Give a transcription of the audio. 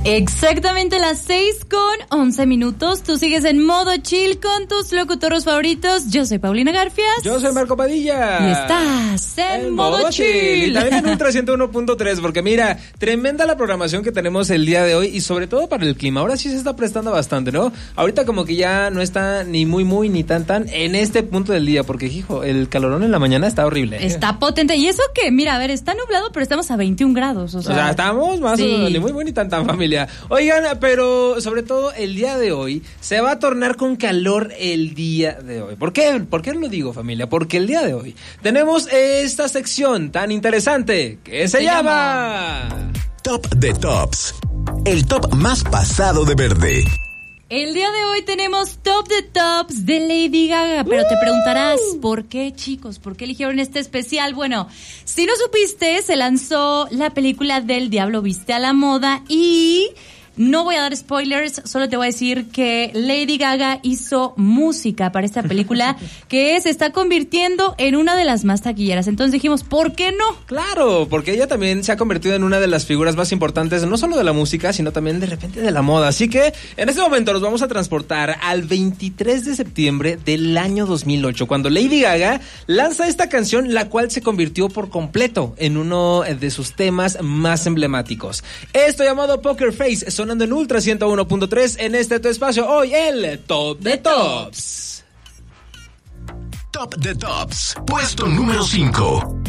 Exactamente las 6:11. Tú sigues en modo chill con tus locutores favoritos. Yo soy Paulina Garfias. Yo soy Marco Padilla. Y estás en modo chill. Y también en Ultra 101.3, porque mira, tremenda la programación que tenemos el día de hoy y sobre todo para el clima. Ahora sí se está prestando bastante, ¿no? Ahorita como que ya no está ni muy ni tan en este punto del día, porque hijo, el calorón en la mañana está horrible. Está potente. Y eso que, mira, a ver, está nublado, pero estamos a 21 grados. O sea estamos más o menos ni muy ni tan familia. Oigan, pero sobre todo el día de hoy se va a tornar con calor el día de hoy. ¿Por qué? ¿Por qué lo digo, familia? Porque el día de hoy tenemos esta sección tan interesante que se llama Top de Tops. El top más pasado de verde. El día de hoy tenemos Top de Tops de Lady Gaga, pero te preguntarás, ¿por qué, chicos? ¿Por qué eligieron este especial? Bueno, si no supiste, se lanzó la película del Diablo Viste a la Moda y no voy a dar spoilers, solo te voy a decir que Lady Gaga hizo música para esta película que se está convirtiendo en una de las más taquilleras. Entonces dijimos, ¿por qué no? Claro, porque ella también se ha convertido en una de las figuras más importantes, no solo de la música, sino también de repente de la moda. Así que en este momento nos vamos a transportar al 23 de septiembre del año 2008, cuando Lady Gaga lanza esta canción, la cual se convirtió por completo en uno de sus temas más emblemáticos. Esto llamado Poker Face, sonando en Ultra 101.3 en este tu espacio. Hoy el Top de Tops. Top de Tops, puesto número 5.